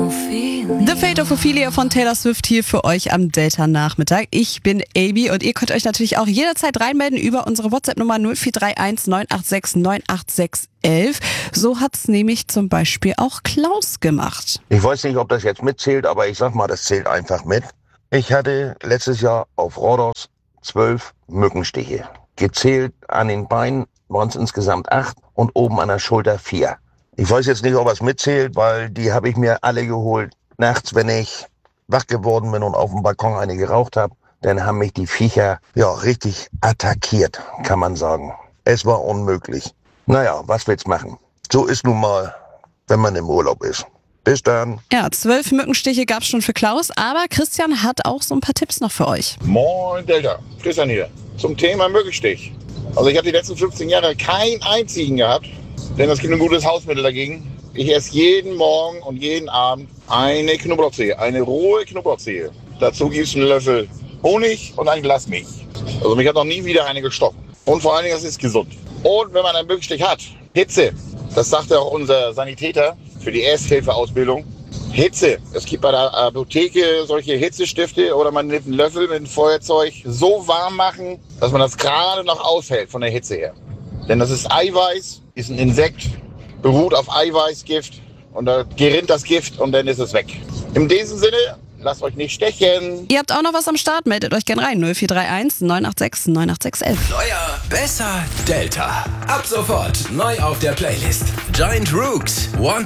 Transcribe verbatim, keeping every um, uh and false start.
The Fate of Ophelia von Taylor Swift hier für euch am Delta-Nachmittag. Ich bin Amy und ihr könnt euch natürlich auch jederzeit reinmelden über unsere WhatsApp-Nummer null vier drei eins neun acht sechs neun acht sechs elf. So hat's nämlich zum Beispiel auch Klaus gemacht. Ich weiß nicht, ob das jetzt mitzählt, aber ich sag mal, das zählt einfach mit. Ich hatte letztes Jahr auf Rhodos zwölf Mückenstiche. Gezählt an den Beinen waren es insgesamt acht und oben an der Schulter vier. Ich weiß jetzt nicht, ob es mitzählt, weil die habe ich mir alle geholt. Nachts, wenn ich wach geworden bin und auf dem Balkon eine geraucht habe, dann haben mich die Viecher ja richtig attackiert, kann man sagen. Es war unmöglich. Naja, was willst machen? So ist nun mal, wenn man im Urlaub ist. Bis dann. Ja, zwölf Mückenstiche gab's schon für Klaus, aber Christian hat auch so ein paar Tipps noch für euch. Moin Delta, Christian hier. Zum Thema Mückenstich. Also ich habe die letzten fünfzehn Jahre keinen einzigen gehabt, denn es gibt ein gutes Hausmittel dagegen. Ich esse jeden Morgen und jeden Abend eine Knoblauchzehe, eine rohe Knoblauchzehe. Dazu gibt's einen Löffel Honig und ein Glas Milch. Also mich hat noch nie wieder eine gestochen. Und vor allen Dingen, es ist gesund. Und wenn man einen Mückenstich hat, Hitze, das sagte auch unser Sanitäter für die Ersthilfeausbildung. Hitze, es gibt bei der Apotheke solche Hitzestifte oder man nimmt einen Löffel mit einem Feuerzeug so warm machen, dass man das gerade noch aushält von der Hitze her. Denn das ist Eiweiß, ist ein Insekt, beruht auf Eiweißgift und da gerinnt das Gift und dann ist es weg. In diesem Sinne, lasst euch nicht stechen. Ihr habt auch noch was am Start, meldet euch gerne rein. null vier drei eins neun acht sechs neun acht sechs elf. Neuer, besser, Delta. Ab sofort neu auf der Playlist. Giant Rooks, Want